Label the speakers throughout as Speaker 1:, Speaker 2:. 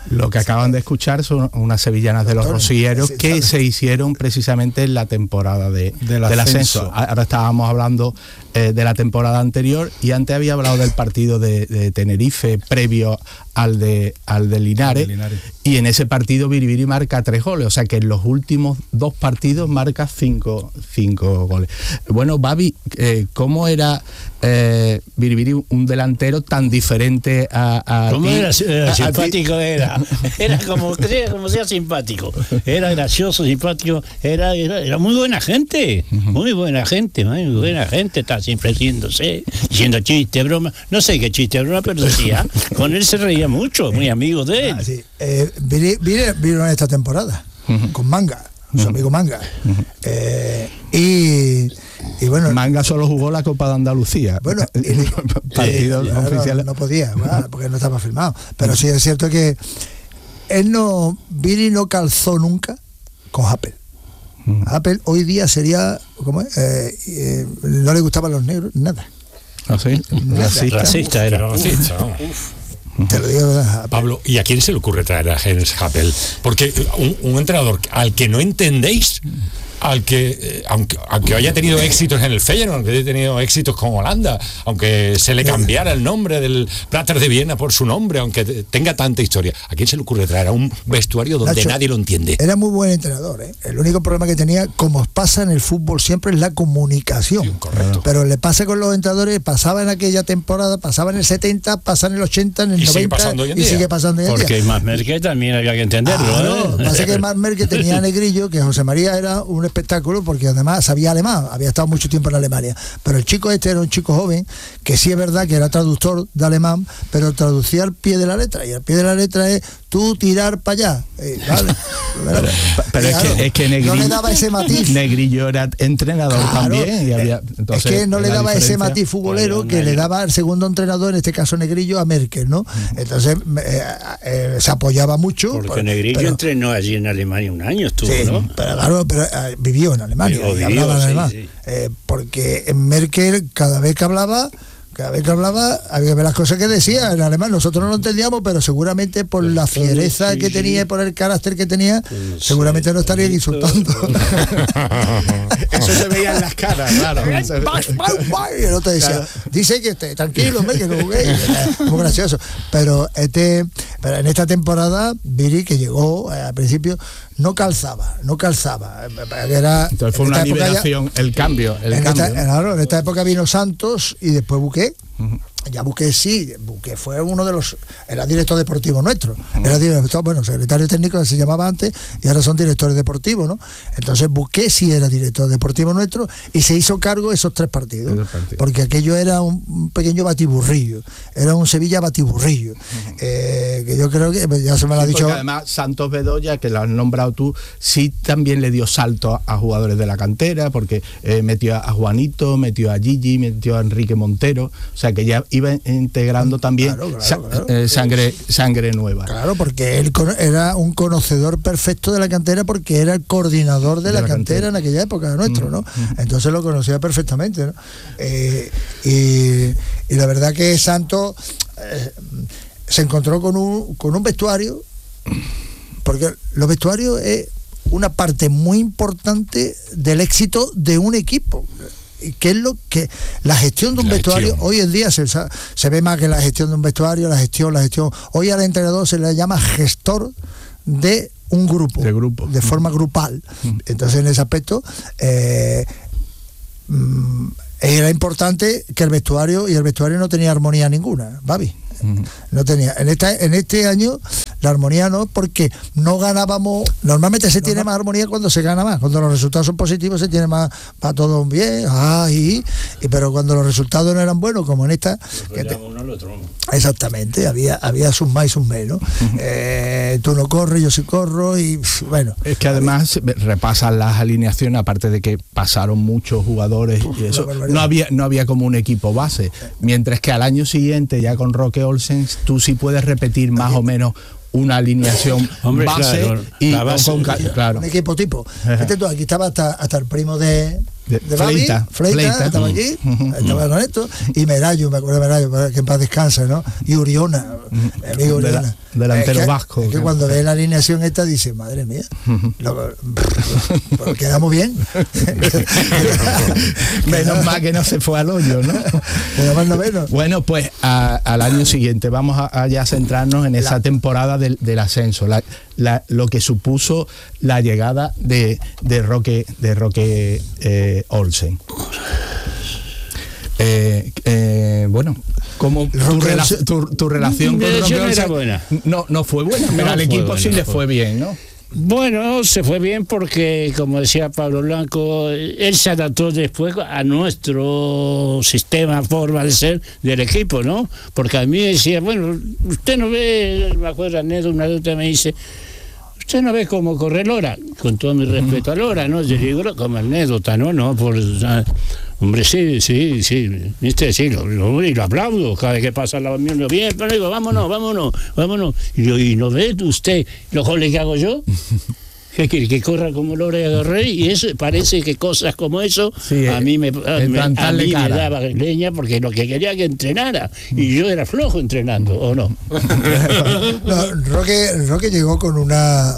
Speaker 1: Lo que acaban de escuchar son unas sevillanas de los rosilleros que se hicieron precisamente en la temporada del ascenso. Ahora estábamos hablando de la temporada anterior, y antes había hablado del partido de Tenerife previo al de Linares, y en ese partido Biribiri marca 3 goles, o sea que en los últimos 2 partidos marca 5 goles. Bueno, Babi, ¿cómo era Biribiri, un delantero tan diferente a
Speaker 2: ¿Cómo
Speaker 1: ti?
Speaker 2: era simpático? Era como sea simpático, era gracioso, simpático, era muy buena gente, muy buena gente, está siempre riéndose, diciendo chiste, broma, no sé qué chiste, broma, pero decía, con él se reía mucho, muy amigo de él.
Speaker 3: Sí. Vino en esta temporada con Manga, su amigo Manga, y bueno,
Speaker 1: Manga solo jugó la Copa de Andalucía.
Speaker 3: Bueno,
Speaker 1: partidos oficiales.
Speaker 3: No podía, porque no estaba firmado. Pero sí es cierto que Viri no calzó nunca con Apple. Apple hoy día sería, ¿cómo es? No le gustaban los negros, nada.
Speaker 1: ¿Ah, sí?
Speaker 2: Racista era.
Speaker 4: Racista, ¿no?
Speaker 3: Te lo digo, ¿verdad?
Speaker 4: Pablo, ¿y a quién se le ocurre traer a Jens Happel? Porque un entrenador al que no entendéis, al que aunque haya tenido éxitos en el Feyenoord, aunque haya tenido éxitos con Holanda, aunque se le cambiara el nombre del Prater de Viena por su nombre, aunque tenga tanta historia, ¿a quién se le ocurre traer a un vestuario donde
Speaker 3: Nacho,
Speaker 4: nadie lo entiende?
Speaker 3: Era muy buen entrenador, ¿eh? El único problema que tenía, como pasa en el fútbol siempre, es la comunicación.
Speaker 4: Sí, correcto.
Speaker 3: Pero le pasa con los entrenadores, pasaba en aquella temporada, pasaba en el 70, pasa en el 80, en el 90
Speaker 4: sigue pasando hoy en
Speaker 3: y
Speaker 4: día.
Speaker 3: sigue pasando hoy en día.
Speaker 2: Porque más Merkel también había que entenderlo.
Speaker 3: No, pasa que más Merkel tenía a Negrillo, que José María era un espectáculo, porque además sabía alemán, había estado mucho tiempo en Alemania, pero el chico este era un chico joven, que sí es verdad que era traductor de alemán, pero traducía al pie de la letra, y al pie de la letra es tú tirar para allá, ¿vale?
Speaker 1: Pero es que Negrillo,
Speaker 3: no le daba ese matiz.
Speaker 1: Negrillo era entrenador también, y había, entonces,
Speaker 3: es que no le daba ese matiz futbolero que le daba al segundo entrenador, en este caso Negrillo, a Merkel, ¿no? Entonces se apoyaba mucho.
Speaker 2: Porque Negrillo entrenó allí en Alemania un año, estuvo,
Speaker 3: sí,
Speaker 2: ¿no?
Speaker 3: Pero claro, vivió en Alemania, y hablaba en alemán. Sí. Porque en Merkel, cada vez que hablaba, había que ver las cosas que decía en alemán. Nosotros no lo entendíamos, pero seguramente por la fiereza que tenía y por el carácter que tenía, seguramente no estarían insultando.
Speaker 1: Eso se veía en las caras, claro.
Speaker 3: Y el otro decía, dice que esté tranquilo, hombre, que no jugué. Muy gracioso. Pero en esta temporada, Viri, que llegó al principio, no calzaba.
Speaker 1: Entonces fue una liberación, el cambio.
Speaker 3: En esta época vino Santos y después Buqué. Ya Buqué fue uno de los, era director deportivo nuestro, era director, bueno, secretario técnico se llamaba antes, y ahora son directores deportivos, ¿no? Entonces Buqué sí era director deportivo nuestro y se hizo cargo de esos 3 partidos, porque aquello era un pequeño batiburrillo, era un Sevilla batiburrillo, que yo creo que ya se me lo ha dicho.
Speaker 1: Además Santos Bedoya, que lo has nombrado tú, sí también le dio salto a jugadores de la cantera, porque metió a Juanito, metió a Gigi, metió a Enrique Montero, o sea que ya iba integrando también sangre nueva.
Speaker 3: Claro, porque él era un conocedor perfecto de la cantera, porque era el coordinador de la cantera en aquella época nuestro, ¿no? Entonces lo conocía perfectamente, ¿no? Y la verdad que Santos se encontró con un vestuario, porque los vestuarios es una parte muy importante del éxito de un equipo. ¿Qué es lo que la gestión de un vestuario hoy en día se ve más que la gestión de un vestuario, la gestión hoy al entrenador se le llama gestor de un grupo, de forma grupal. Entonces en ese aspecto era importante que el vestuario no tenía armonía ninguna, Babi. No tenía. En este año la armonía no, porque no ganábamos. Normalmente se tiene más armonía cuando se gana más, cuando los resultados son positivos se tiene más, va todo bien, pero cuando los resultados no eran buenos, como en esta,
Speaker 2: uno al otro.
Speaker 3: Exactamente, había sus más y sus menos. Tú no corres, yo sí corro, y bueno.
Speaker 1: Es que además repasan las alineaciones, aparte de que pasaron muchos jugadores y eso, no había como un equipo base, mientras que al año siguiente, ya con Roque Olsen, tú sí puedes repetir más o menos una alineación base, claro, y
Speaker 2: base,
Speaker 3: un equipo tipo. Tú, aquí estaba hasta el primo de Fleita estaba aquí, estaba con esto, y Merallo, me acuerdo de Merallo, que en paz descansa, ¿no? Y Uriona, mi amigo Uriona.
Speaker 1: Delantero vasco.
Speaker 3: Es que cuando ve la alineación esta dice, madre mía, pero quedamos bien.
Speaker 1: Menos mal que no se fue al hoyo, ¿no?
Speaker 3: Menos.
Speaker 1: Bueno, pues al año siguiente vamos a ya centrarnos en esa temporada del ascenso, lo que supuso la llegada de Roque Olsen. Bueno, como tu relación con Roque Olsen no fue buena, pero al equipo sí le fue bien, ¿no?
Speaker 2: Bueno, se fue bien porque, como decía Pablo Blanco, él se adaptó después a nuestro sistema, forma de ser del equipo, ¿no? Porque a mí decía, bueno, usted no ve, me acuerdo, una anécdota me dice, usted no ve cómo corre Lora, con todo mi respeto a Lora, ¿no? Yo digo como anécdota, ¿no? Hombre, sí, viste, sí, lo aplaudo, cada vez que pasa al lado mío, lo bien, pero digo, vámonos. Y no ve usted los goles que hago yo, que corra como Lora y agarré, y eso parece que cosas como eso
Speaker 1: sí,
Speaker 2: a mí me daba leña, porque lo que quería que entrenara, y yo era flojo entrenando, ¿o no?
Speaker 3: No, Roque llegó con una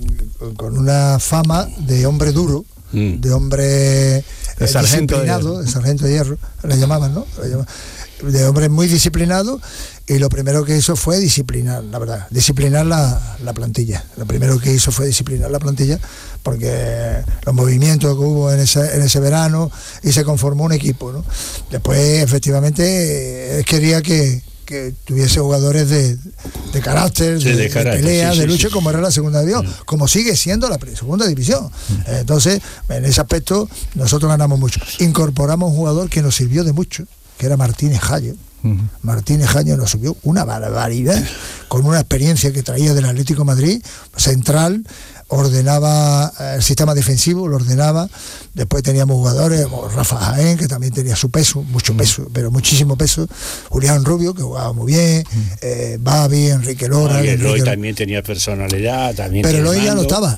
Speaker 3: fama de hombre duro, de hombre
Speaker 1: de sargento
Speaker 3: de hierro, le llamaban, ¿no? De hombre muy disciplinado, y lo primero que hizo fue disciplinar la plantilla. Lo primero que hizo fue disciplinar la plantilla, porque los movimientos que hubo en ese verano, y se conformó un equipo, ¿no? Después, efectivamente, quería que tuviese jugadores de carácter, de pelea, de lucha, como era la segunda división, como sigue siendo la segunda división. Entonces, en ese aspecto, nosotros ganamos mucho. Incorporamos un jugador que nos sirvió de mucho, que era Martínez Jallo. Martínez Jallo nos subió una barbaridad, con una experiencia que traía del Atlético de Madrid, central, ordenaba el sistema defensivo, lo ordenaba. Después teníamos jugadores como Rafa Jaén, que también tenía su peso, mucho peso, pero muchísimo peso. Julián Rubio, que jugaba muy bien, Babi, Enrique Lora.
Speaker 2: Eloy también tenía personalidad, pero
Speaker 3: Eloy ya no estaba.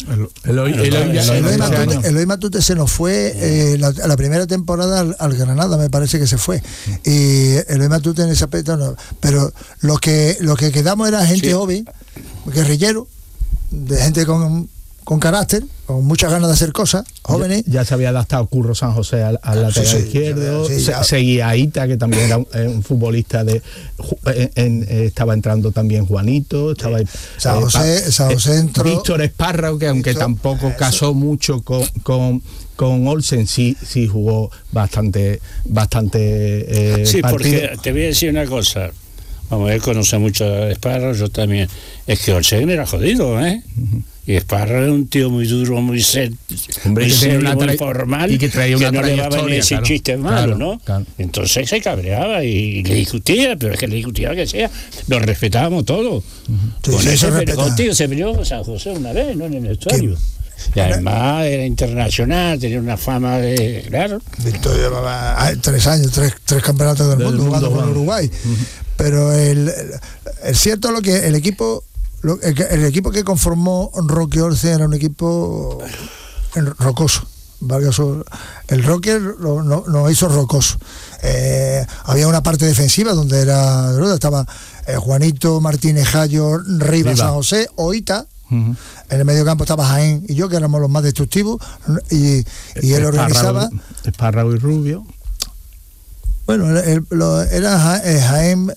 Speaker 3: Eloy Matute se nos fue la primera temporada al Granada, me parece que se fue. Y Eloy Matute en ese aspecto no. Pero lo que quedamos era gente joven, guerrillero, de gente con carácter, con muchas ganas de hacer cosas, jóvenes.
Speaker 1: Ya se había adaptado Curro San José al lateral izquierdo, seguía a Ita, que también era un futbolista estaba entrando también Juanito, estaba
Speaker 3: San José entró,
Speaker 1: Víctor Espárrago, que aunque tampoco casó mucho con Olsen, sí jugó bastante
Speaker 2: sí,
Speaker 1: partido.
Speaker 2: Porque te voy a decir una cosa. Vamos, él conoce mucho a Espárrago, yo también. Es que Olsen era jodido, ¿eh? Y Espárrago era un tío muy duro, muy serio, muy formal,
Speaker 1: y que traía una
Speaker 2: no le daba ni ese chiste malo, ¿no?
Speaker 1: Claro.
Speaker 2: Entonces se cabreaba y le discutía, pero es que le discutía que sea. Lo respetábamos todos. Con eso contigo se peleó San José una vez, ¿no? En el vestuario. Y además era internacional, tenía una fama de... Claro.
Speaker 3: Victoria llevaba 3 años, tres campeonatos del mundo jugando con Uruguay. Pero el cierto es que el equipo que conformó Roque Olsen era un equipo rocoso. El Roque nos hizo rocoso. Había una parte defensiva donde estaba Juanito, Martínez Jallo, Rivas, San José, Oita. En el medio campo estaba Jaén y yo, que éramos los más destructivos, y él organizaba.
Speaker 1: Espárrago y Rubio.
Speaker 3: Bueno, era Jaén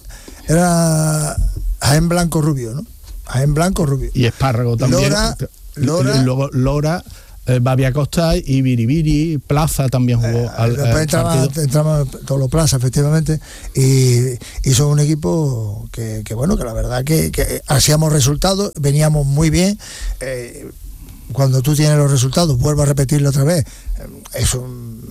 Speaker 3: Blanco Rubio, ¿no? Jaén Blanco Rubio.
Speaker 1: Y Espárrago también. Luego Lora, Babia Costa y Biribiri, Plaza también jugó
Speaker 3: después entramos todos los Plaza, efectivamente, y hizo un equipo que la verdad que hacíamos resultados, veníamos muy bien. Cuando tú tienes los resultados, vuelvo a repetirlo otra vez, eso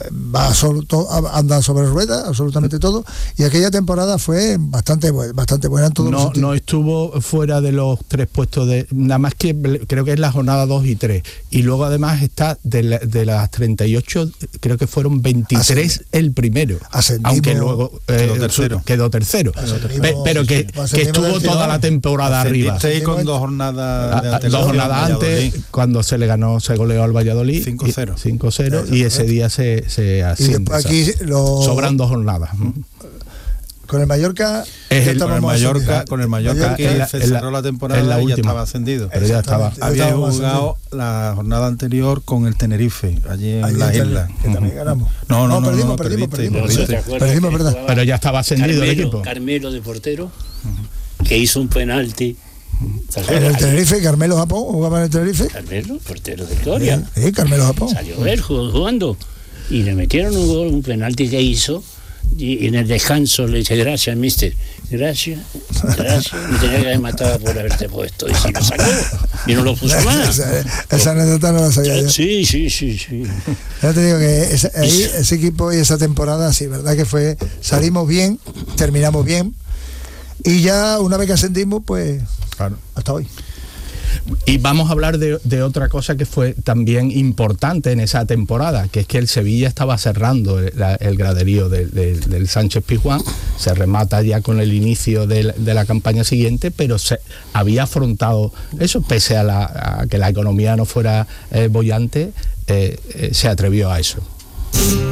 Speaker 3: anda sobre ruedas, absolutamente todo, y aquella temporada fue bastante buena en todos los sentidos.
Speaker 1: No estuvo fuera de los 3 puestos, nada más que creo que es la jornada 2 y 3, y luego además está de las 38, creo que fueron 23 el primero, aunque luego quedó tercero. Pero que estuvo toda la temporada arriba.
Speaker 5: Con 2 jornadas
Speaker 1: de 2 jornadas antes, cuando se goleó al Valladolid
Speaker 5: 5-0,
Speaker 1: y ese día se se asciende.
Speaker 3: Y después aquí
Speaker 1: sobran 2 jornadas.
Speaker 3: Con el Mallorca,
Speaker 5: con el Mallorca que se cerró la temporada y ya estaba ascendido.
Speaker 1: Pero ya estaba.
Speaker 5: Había jugado la jornada anterior con el Tenerife, allí en las islas.
Speaker 3: Que también ganamos.
Speaker 5: No,
Speaker 3: perdimos,
Speaker 5: ¿verdad?
Speaker 1: Pero ya estaba ascendido el equipo.
Speaker 2: Carmelo de portero, que hizo un penalti.
Speaker 3: En el Tenerife, Carmelo Japón, jugaba en el Tenerife.
Speaker 2: Carmelo, portero de Gloria.
Speaker 3: Sí, Carmelo Japón.
Speaker 2: Salió él jugando y le metieron un gol, un penalti que hizo. Y en el descanso le dice: gracias, mister, gracias, me tenía que haber matado por haberte puesto. Y si lo sacó y no lo puso más.
Speaker 3: Esa anécdota no la sabía yo.
Speaker 2: Sí.
Speaker 3: Ya te digo que ese equipo y esa temporada, sí, verdad que salimos bien, terminamos bien, y ya una vez que ascendimos, pues claro, hasta hoy.
Speaker 1: Y vamos a hablar de otra cosa que fue también importante en esa temporada, que es que el Sevilla estaba cerrando el graderío del Sánchez Pizjuán. Se remata ya con el inicio de la campaña siguiente, pero se había afrontado eso, pese a que la economía no fuera boyante, se atrevió a eso.